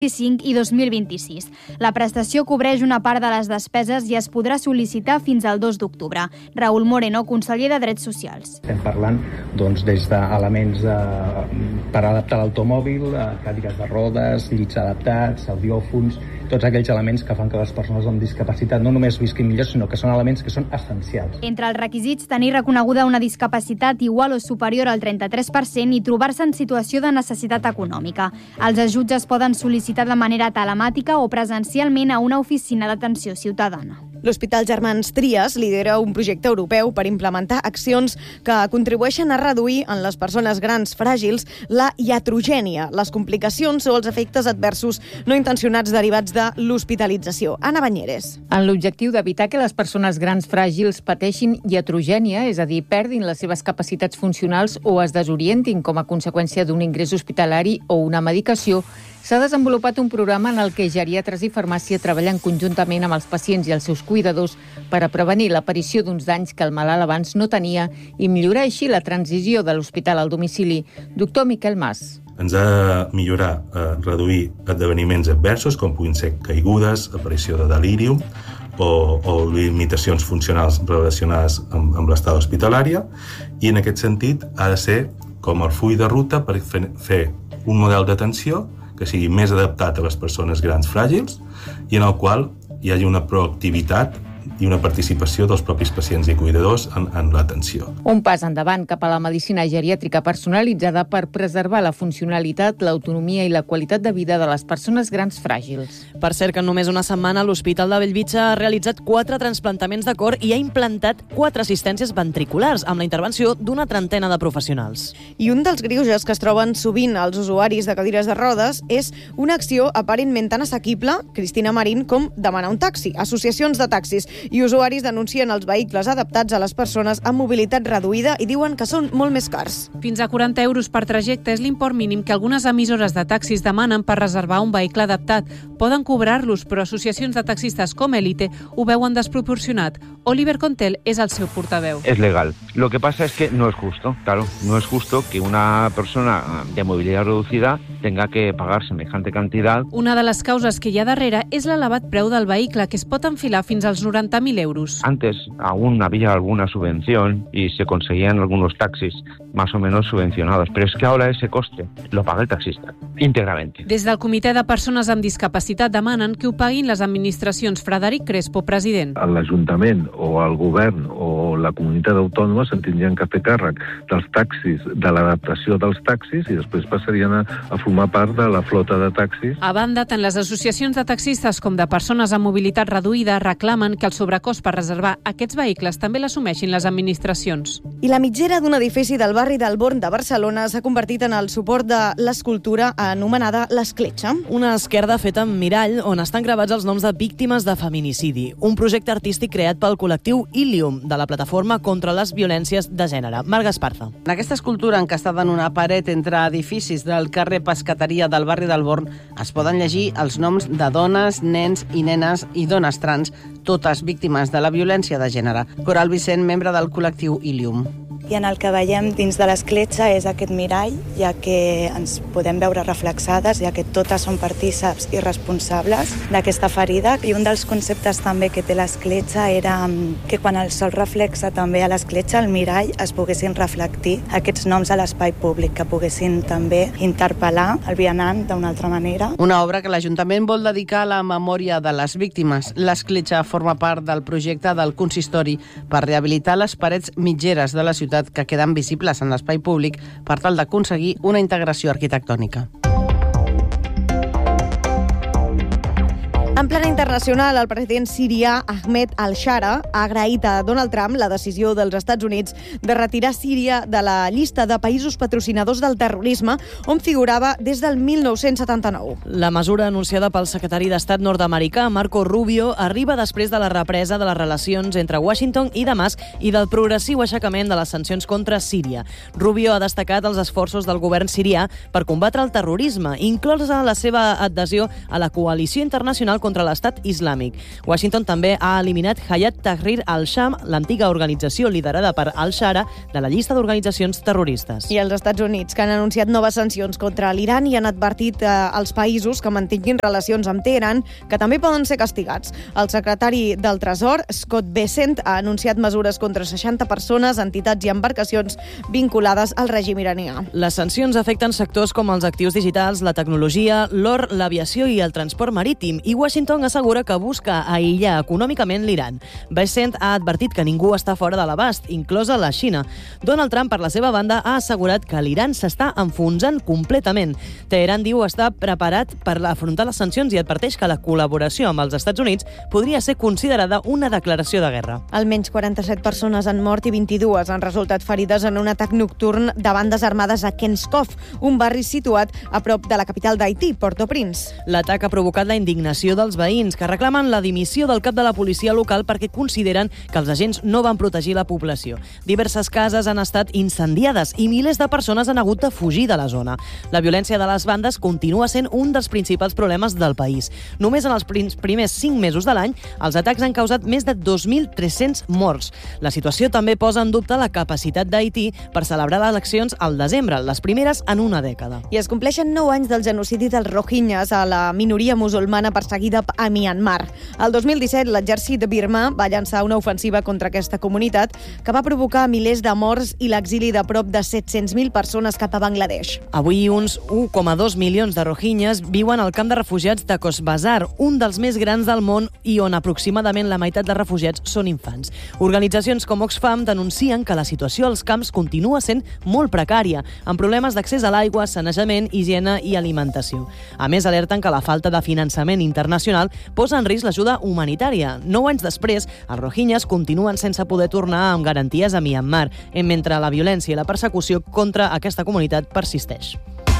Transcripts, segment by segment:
2025 i 2026. La prestació cobreix una part de les despeses i es podrà sol·licitar fins al 2 d'octubre. Raúl Moreno, conseller de Drets Socials. Estem parlant des d'elements per adaptar l'automòbil, cadires de rodes, llits adaptats, audiòfons, tots aquells elements que fan que les persones amb discapacitat no només visquin millor, sinó que són elements que són essencials. Entre els requisits, tenir reconeguda una discapacitat igual o superior al 33% i trobar-se en situació de necessitat econòmica. Els ajuts es poden sol·licitar de manera telemàtica o presencialment a una oficina d'atenció ciutadana. L'Hospital Germans Trias lidera un projecte europeu per implementar accions que contribueixen a reduir en les persones grans fràgils la iatrogènia, les complicacions o els efectes adversos no intencionats derivats de l'hospitalització. Anna Banyeres. En l'objectiu d'evitar que les persones grans fràgils pateixin iatrogènia, és a dir, perdin les seves capacitats funcionals o es desorientin com a conseqüència d'un ingrés hospitalari o una medicació, s'ha desenvolupat un programa en el que geriatres i farmàcia treballen conjuntament amb els pacients i els seus cuidadors per a prevenir l'aparició d'uns danys que el malalt abans no tenia i millorar així la transició de l'hospital al domicili. Doctor Miquel Mas. Ens ha de millorar, reduir esdeveniments adversos com puguin ser caigudes, aparició de delírium o limitacions funcionals relacionades amb l'estada hospitalària, i en aquest sentit ha de ser com el full de ruta per fer un model d'atenció que sigui més adaptat a les persones grans fràgils i en el qual hi hagi una proactivitat i una participació dels propis pacients i cuidadors en l'atenció. Un pas endavant cap a la medicina geriàtrica personalitzada per preservar la funcionalitat, l'autonomia i la qualitat de vida de les persones grans fràgils. Per cert, que en només una setmana l'Hospital de Bellvitge ha realitzat 4 transplantaments de cor i ha implantat 4 assistències ventriculars amb la intervenció d'una trentena de professionals. I un dels greuges que es troben sovint als usuaris de cadires de rodes és una acció aparentment tan assequible, Cristina Marín, com demanar un taxi. Associacions de taxis i usuaris denuncien els vehicles adaptats a les persones amb mobilitat reduïda i diuen que són molt més cars. Fins a 40 euros per trajecte és l'import mínim que algunes emissores de taxis demanen per reservar un vehicle adaptat. Poden cobrar-los, però associacions de taxistes com Elite ho veuen desproporcionat. Oliver Contel és el seu portaveu. Es legal. Lo que pasa es que no es justo. Claro, no es justo que una persona de movilidad reducida tenga que pagar semejante cantidad. Una de les causes que hi ha darrere és l'elevat preu del vehicle, que es pot enfilar fins als 90.000 euros. Antes aún había alguna subvención y se conseguían algunos taxis más o menos subvencionados, pero es que ahora ese coste lo paga el taxista íntegramente. Des del Comitè de Persones amb Discapacitat demanen que ho paguin les administracions. Frederic Crespo, president. L'Ajuntament o el govern o la comunitat autònoma se'n tindrien que fer càrrec dels taxis, de l'adaptació dels taxis, i després passarien a formar part de la flota de taxis. A banda, tant les associacions de taxistes com de persones amb mobilitat reduïda reclamen que el sobrecost per reservar aquests vehicles també l'assumeixin les administracions. I la mitgera d'un edifici del barri del Born de Barcelona s'ha convertit en el suport de l'escultura anomenada l'Escletxa. Una esquerda feta amb mirall on estan gravats els noms de víctimes de feminicidi. Un projecte artístic creat pel col·lectiu Ilium, de la plataforma contra les violències de gènere. Marc Esparza. Aquesta escultura, encastada en una paret entre edificis del carrer Pescateria del barri del Born, es poden llegir els noms de dones, nens i nenes i dones trans, totes víctimes de la violència de gènere. Coral Vicent, membre del col·lectiu Ilium. I en el que veiem dins de l'escletxa és aquest mirall, ja que ens podem veure reflexades, ja que totes són partíceps i responsables d'aquesta ferida. I un dels conceptes també que té l'escletxa era que quan el sol reflexa també a l'escletxa, al mirall, es poguessin reflectir aquests noms a l'espai públic, que poguessin també interpel·lar el vianant d'una altra manera. Una obra que l'Ajuntament vol dedicar a la memòria de les víctimes. L'escletxa forma part del projecte del consistori per rehabilitar les parets mitgeres de la ciutat que queden visibles en l'espai públic per tal d'aconseguir una integració arquitectònica. En plana internacional, el president sirià Ahmed al-Shara ha agraït a Donald Trump la decisió dels Estats Units de retirar Síria de la llista de països patrocinadors del terrorisme, on figurava des del 1979. La mesura anunciada pel secretari d'Estat nord-americà, Marco Rubio, arriba després de la represa de les relacions entre Washington i Damasc i del progressiu aixecament de les sancions contra Síria. Rubio ha destacat els esforços del govern sirià per combatre el terrorisme, inclosa la seva adhesió a la coalició internacional contra contra l'estat islàmic. Washington també ha eliminat Hayat Tahrir al-Sham, l'antiga organització liderada per al-Shara, de la llista d'organitzacions terroristes. I els Estats Units, que han anunciat noves sancions contra l'Iran i han advertit als països que mantinguin relacions amb Teheran, que també poden ser castigats. El secretari del Tresor, Scott Bessent, ha anunciat mesures contra 60 persones, entitats i embarcacions vinculades al règim iranià. Les sancions afecten sectors com els actius digitals, la tecnologia, l'or, l'aviació i el transport marítim, i Washington assegura que busca aïllar econòmicament l'Iran. Bessent ha advertit que ningú està fora de l'abast, inclosa la Xina. Donald Trump, per la seva banda, ha assegurat que l'Iran s'està enfonsant completament. Teheran diu estar preparat per afrontar les sancions i adverteix que la col·laboració amb els Estats Units podria ser considerada una declaració de guerra. Almenys 47 persones han mort i 22 han resultat ferides en un atac nocturn de bandes armades a Kenskov, un barri situat a prop de la capital d'Haití, Port-au-Prince. L'atac ha provocat la indignació dels veïns, que reclamen la dimissió del cap de la policia local perquè consideren que els agents no van protegir la població. Diverses cases han estat incendiades i milers de persones han hagut de fugir de la zona. La violència de les bandes continua sent un dels principals problemes del país. Només en els primers 5 mesos de l'any, els atacs han causat més de 2.300 morts. La situació també posa en dubte la capacitat d'Haití per celebrar les eleccions al desembre, les primeres en una dècada. I es compleixen 9 anys del genocidi dels rohingyes, a la minoria musulmana perseguida a Myanmar. El 2017, l'exèrcit de Birma va llançar una ofensiva contra aquesta comunitat que va provocar milers de morts i l'exili de prop de 700.000 persones cap a Bangladesh. Avui uns 1,2 milions de rohingyes viuen al camp de refugiats de Cox's Bazar, un dels més grans del món i on aproximadament la meitat de refugiats són infants. Organitzacions com Oxfam denuncien que la situació als camps continua sent molt precària, amb problemes d'accés a l'aigua, sanejament, higiene i alimentació. A més, alerten que la falta de finançament internacional posa en risc l'ajuda humanitària. 9 anys després, els rohingyes continuen sense poder tornar amb garanties a Myanmar, mentre la violència i la persecució contra aquesta comunitat persisteix.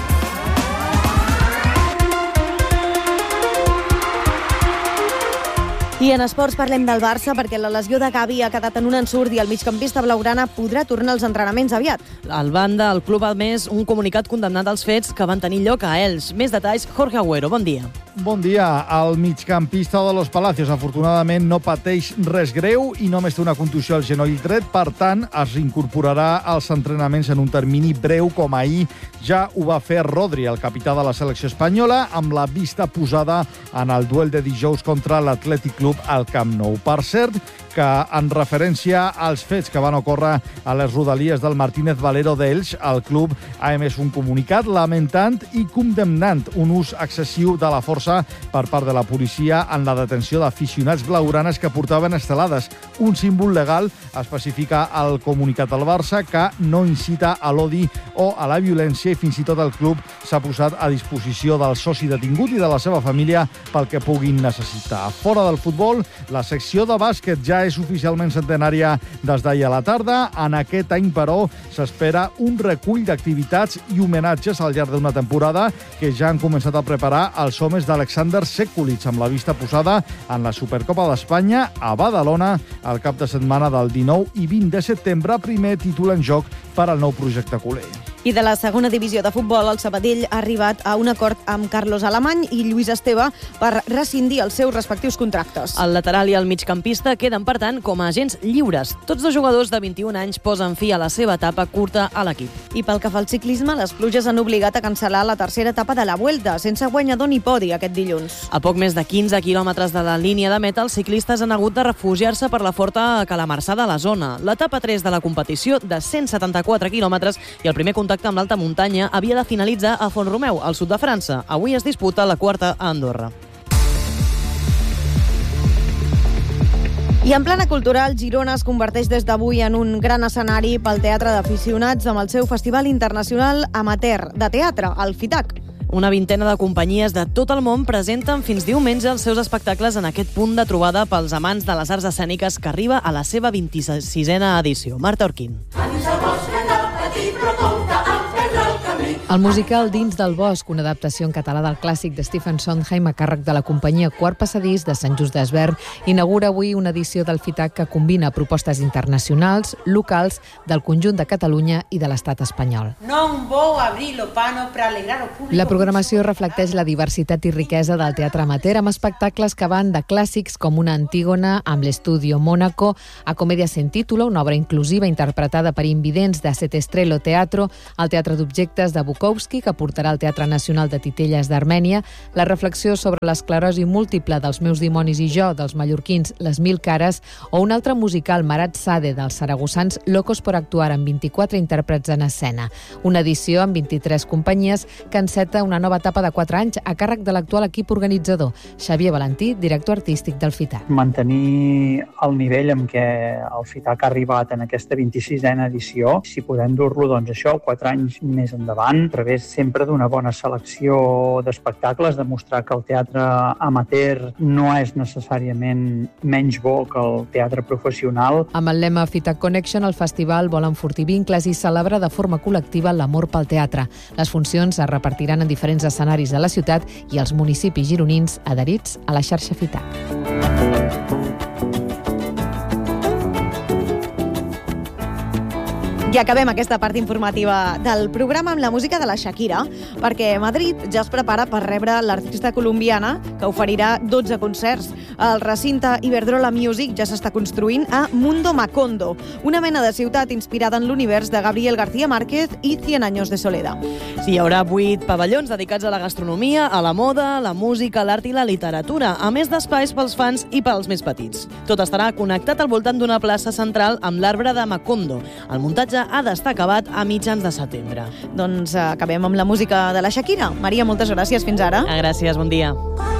I en esports parlem del Barça perquè la lesió de Gavi ha quedat en un ensurt i el migcampista blaugrana podrà tornar als entrenaments aviat. Al banda, el club ha emès un comunicat condemnant els fets que van tenir lloc a Elx. Més detalls, Jorge Agüero, bon dia. Bon dia. El migcampista de los Palacios, afortunadament, no pateix res greu i només té una contusió al genoll dret. Per tant, es reincorporarà als entrenaments en un termini breu, com ahir ja ho va fer Rodri, el capità de la selecció espanyola, amb la vista posada en el duel de dijous contra l'Atlètic Club al Camp Nou. Per cert, que en referència als fets que van ocórrer a les rodalies del Martínez Valero d'Elx, el club ha emès un comunicat lamentant i condemnant un ús excessiu de la força per part de la policia en la detenció d'aficionats blaugranes que portaven estelades. Un símbol legal especifica al comunicat del Barça que no incita a l'odi o a la violència i fins i tot el club s'ha posat a disposició del soci detingut i de la seva família pel que puguin necessitar. Fora del futbol, la secció de bàsquet ja és oficialment centenària des d'ahir a la tarda. En aquest any, però, s'espera un recull d'activitats i homenatges al llarg d'una temporada que ja han començat a preparar els homes d'Alexander Sekulic, amb la vista posada en la Supercopa d'Espanya a Badalona el cap de setmana del 19 i 20 de setembre, primer títol en joc per al nou projecte culer. I de la segona divisió de futbol, el Sabadell ha arribat a un acord amb Carlos Alemany i Lluís Esteve per rescindir els seus respectius contractes. El lateral i el migcampista queden, per tant, com a agents lliures. Tots dos jugadors de 21 anys posen fi a la seva etapa curta a l'equip. I pel que fa al ciclisme, les pluges han obligat a cancel·lar la tercera etapa de la Vuelta, sense guanyador ni podi aquest dilluns. A poc més de 15 quilòmetres de la línia de meta, els ciclistes han hagut de refugiar-se per la forta calamarsada a la zona. L'etapa 3 de la competició, de 174 quilòmetres, i el primer contacte amb l'alta muntanya havia de finalitzar a Font-romeu, al sud de França. Avui es disputa la quarta a Andorra. I en plana cultural, Girona es converteix des d'avui en un gran escenari pel teatre d'aficionats amb el seu Festival Internacional Amateur de Teatre, el FITAC. Una vintena de companyies de tot el món presenten fins diumenge els seus espectacles en aquest punt de trobada pels amants de les arts escèniques que arriba a la seva 26a edició. Marta Orquín. Anys de bosc allà petit, però com que em perdre el camí, El musical Dins del bosc, una adaptació en català del clàssic de Stephen Sondheim a càrrec de la companyia Quart Passadís de Sant Just Desvern, inaugura avui una edició del FITAC que combina propostes internacionals, locals, del conjunt de Catalunya i de l'estat espanyol. La programació reflecteix la diversitat i riquesa del teatre amateur amb espectacles que van de clàssics com una Antígona amb l'Estudio Mónaco a Comèdia sin título, una obra inclusiva interpretada per invidents de Setestrelo Teatro, al Teatre d'Objectes de Bukowski, que portarà al Teatre Nacional de Titelles d'Armènia, la reflexió sobre l'esclerosi múltiple dels meus dimonis i jo, dels mallorquins Les Mil Cares, o un altre musical, Marat Sade, dels saragossans Locos por Actuar, amb 24 intèrprets en escena. Una edició amb 23 companyies que enceta una nova etapa de 4 anys a càrrec de l'actual equip organitzador. Xavier Valentí, director artístic del FITAC. Mantenir el nivell amb què el FITAC ha arribat en aquesta 26a edició, si podem dur-lo, doncs això, 4 anys més endavant, a través sempre d'una bona selecció d'espectacles, demostrar que el teatre amateur no és necessàriament menys bo que el teatre professional. Amb el lema FITAC Connection, el festival vol enfortir vincles i celebra de forma col·lectiva l'amor pel teatre. Les funcions es repartiran en diferents escenaris de la ciutat i els municipis gironins adherits a la xarxa FITAC. I acabem aquesta part informativa del programa amb la música de la Shakira, perquè Madrid ja es prepara per rebre l'artista colombiana que oferirà 12 concerts. El recinte Iberdrola Music ja s'està construint a Mundo Macondo, una mena de ciutat inspirada en l'univers de Gabriel García Márquez i 100 años de soledad. Sí, hi haurà 8 pavellons dedicats a la gastronomia, a la moda, la música, l'art i la literatura, a més d'espais pels fans i pels més petits. Tot estarà connectat al voltant d'una plaça central amb l'arbre de Macondo. El muntatge ha d'estar acabat a mitjans de setembre. Doncs acabem amb la música de la Shakira. Maria, moltes gràcies. Fins ara. Gràcies, bon dia.